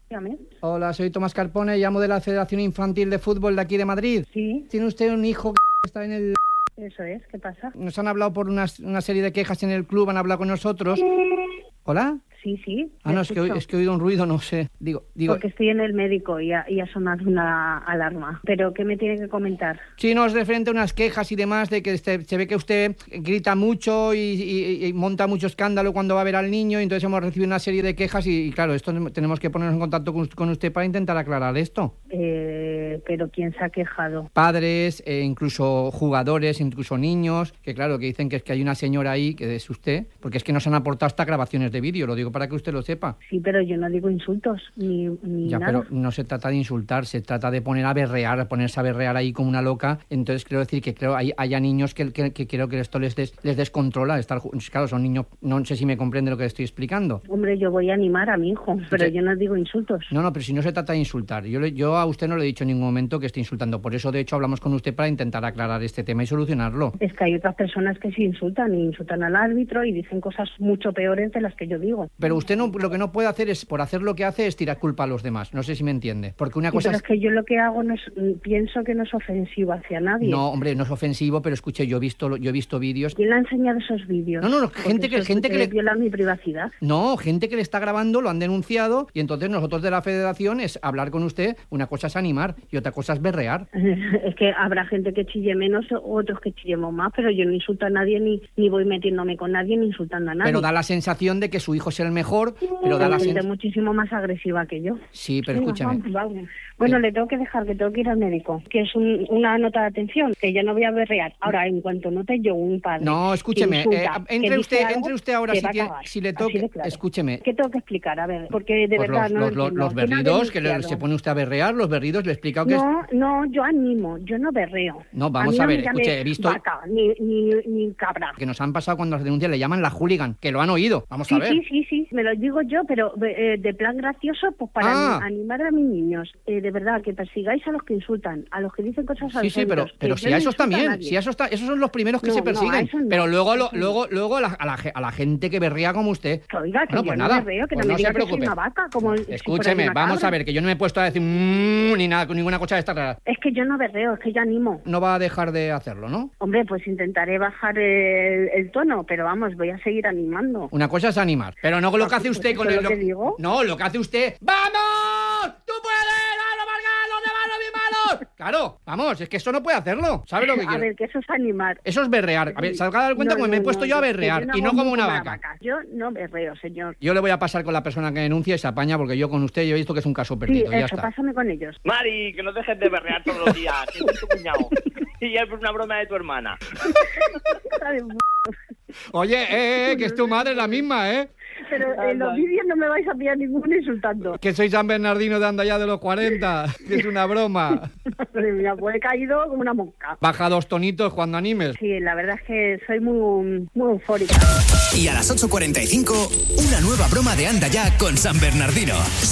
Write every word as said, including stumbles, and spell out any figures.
Dígame. Hola, soy Tomás Carpone, llamo de la Federación Infantil de Fútbol de aquí de Madrid. Sí. ¿Tiene usted un hijo que está en el...? Eso es, ¿qué pasa? Nos han hablado por unas, una serie de quejas en el club, han hablado con nosotros. ¿Hola? Sí, sí. Ah, no, es que, es que he oído un ruido, no sé. Digo, digo... Porque estoy en el médico y ha, y ha sonado una alarma. ¿Pero qué me tiene que comentar? Sí, no, es referente a unas quejas y demás de que este, se ve que usted grita mucho y, y, y monta mucho escándalo cuando va a ver al niño, y entonces hemos recibido una serie de quejas y, y claro, esto tenemos que ponernos en contacto con, con usted para intentar aclarar esto. Eh, ¿Pero quién se ha quejado? Padres, eh, incluso jugadores, incluso niños, que claro, que dicen que es que hay una señora ahí, que es usted, porque es que nos han aportado hasta grabaciones de vídeo, lo digo para que usted lo sepa. Sí, pero yo no digo insultos, ni, ni ya, nada. Pero no se trata de insultar, se trata de poner a berrear, ponerse a berrear ahí como una loca. Entonces quiero decir que creo hay haya niños que, que, que creo que esto les des, les descontrola. Estar, claro, son niños, no sé si me comprende lo que estoy explicando. Hombre, yo voy a animar a mi hijo, pero ¿sí? Yo no digo insultos. No, no, pero si no se trata de insultar. Yo, le, yo a usted no le he dicho en ningún momento que esté insultando. Por eso, de hecho, hablamos con usted para intentar aclarar este tema y solucionarlo. Es que hay otras personas que sí insultan, y insultan al árbitro y dicen cosas mucho peores de las que yo digo. Pero usted no, lo que no puede hacer es, por hacer lo que hace, es tirar culpa a los demás. No sé si me entiende. Porque una sí, cosa pero es... es que yo lo que hago no es, pienso que no es ofensivo hacia nadie. No, hombre, no es ofensivo, pero escuche, yo he visto, yo he visto vídeos. ¿Quién le ha enseñado esos vídeos? No, no, no, gente que, gente que le viola mi privacidad. No, gente que le está grabando, lo han denunciado, y entonces nosotros de la Federación es hablar con usted. Una cosa es animar y otra cosa es berrear. Es que habrá gente que chille menos, otros que chillemos más, pero yo no insulto a nadie, ni, ni voy metiéndome con nadie, ni insultando a nadie. Pero da la sensación de que su hijo es el mejor, pero da la sensación... muchísimo más agresiva que yo. Sí, pero sí, escúchame. Vamos, vamos. Bueno, sí. Le tengo que dejar, que tengo que ir al médico, que es un, una nota de atención, que yo no voy a berrear. Ahora, en cuanto note yo un padre... No, escúcheme, insulta, eh, entre, usted, algo, entre usted ahora, si, tiene, si le toque... Claro. Escúcheme. ¿Qué tengo que explicar? A ver, porque de pues verdad los, no los, lo los, los berridos, que le, se pone usted a berrear, los berridos, le he explicado que no, es... No, yo animo, yo no berreo. No, vamos a, a no ver, escuche, he visto... Vaca, ni, ni, ni cabra. Que nos han pasado cuando las denuncias le llaman la hooligan, que lo han oído. Vamos sí, a ver. Sí, sí, sí, me lo digo yo, pero eh, de plan gracioso, pues para ah. animar a mis niños. Eh, de verdad, que persigáis a los que insultan, a los que dicen cosas Sí, sí, pero, pero si a esos también, si a esos, ta, esos son los primeros que no, se persiguen. No, no, pero luego lo, luego luego a la, a, la, a la gente que berría como usted. Que oiga, que bueno, yo pues no nada, berreo, que pues no, no me se diga preocupe. Que soy una vaca, como Escúcheme, si una vamos cabra. a ver, que yo no me he puesto a decir mmm, ni nada, ninguna cosa de esta rara. Es que yo no berreo, es que yo animo. No va a dejar de hacerlo, ¿no? Hombre, pues intentaré bajar el, el tono, pero vamos, voy a seguir animando. Una cosa es animar, pero no lo que hace usted pues con el... Lo que digo. No, lo que hace usted... ¡Vamos! ¡Tú puedes! ¡Vamos, Margal! ¡Los demás no mis malos! Claro, vamos, es que eso no puede hacerlo. ¿Sabe lo que a quiero? A ver, que eso es animar. Eso es berrear. A ver, salga a dar cuenta no, como no, me he puesto no, yo a no, berrear no y no como una vaca. vaca. Yo no berreo, señor. Yo le voy a pasar con la persona que denuncia y se apaña, porque yo con usted yo he visto que es un caso perdido. Sí, ya eso, está. Pásame con ellos. Mari, que no dejes de berrear todos los días, que es tu cuñado. Y es una broma de tu hermana. Oye, eh, eh, que es tu madre la misma, ¿eh? Pero en los vídeos no me vais a pillar ninguno insultando. Que soy San Bernardino de Andallá de los cuarenta, que es una broma. Madre mía, pues he caído como una mosca. Baja dos tonitos cuando animes. Sí, la verdad es que soy muy, muy eufórica. Y a las ocho cuarenta y cinco, una nueva broma de Anda Ya con San Bernardino.